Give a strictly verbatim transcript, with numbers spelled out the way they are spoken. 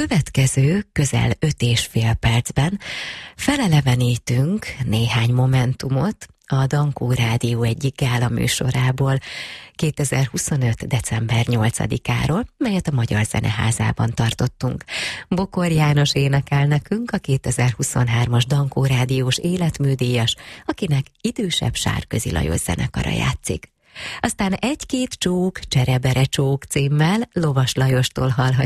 következő közel öt és fél percben felelevenítünk néhány momentumot a Dankó Rádió egyik gála műsorából kétezer-huszonöt. december nyolcadikáról, melyet a Magyar Zeneházában tartottunk. Bokor János énekel nekünk, a kétezer-huszonhármas Dankó Rádiós életműdíjas, akinek idősebb Sárközi Lajos zenekara játszik. Aztán egy-két csók, Cserebere csók címmel Lovas Lajostól hallhatjuk